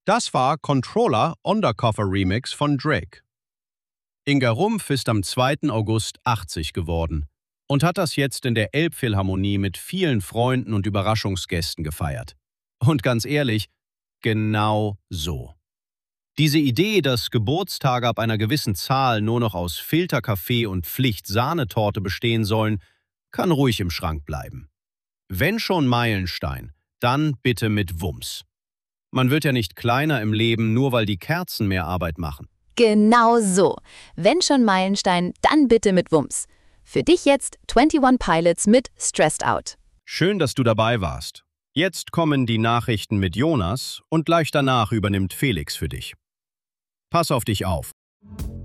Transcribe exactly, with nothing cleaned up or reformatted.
Das war Controller Undercover Remix von Drake. Inga Rumpf ist am zweiten August achtzig geworden und hat das jetzt in der Elbphilharmonie mit vielen Freunden und Überraschungsgästen gefeiert. Und ganz ehrlich, genau so. Diese Idee, dass Geburtstage ab einer gewissen Zahl nur noch aus Filterkaffee und Pflicht-Sahnetorte bestehen sollen, kann ruhig im Schrank bleiben. Wenn schon Meilenstein, dann bitte mit Wumms. Man wird ja nicht kleiner im Leben, nur weil die Kerzen mehr Arbeit machen. Genau so. Wenn schon Meilenstein, dann bitte mit Wumms. Für dich jetzt einundzwanzig Pilots mit Stressed Out. Schön, dass du dabei warst. Jetzt kommen die Nachrichten mit Jonas und gleich danach übernimmt Felix für dich. Pass auf dich auf.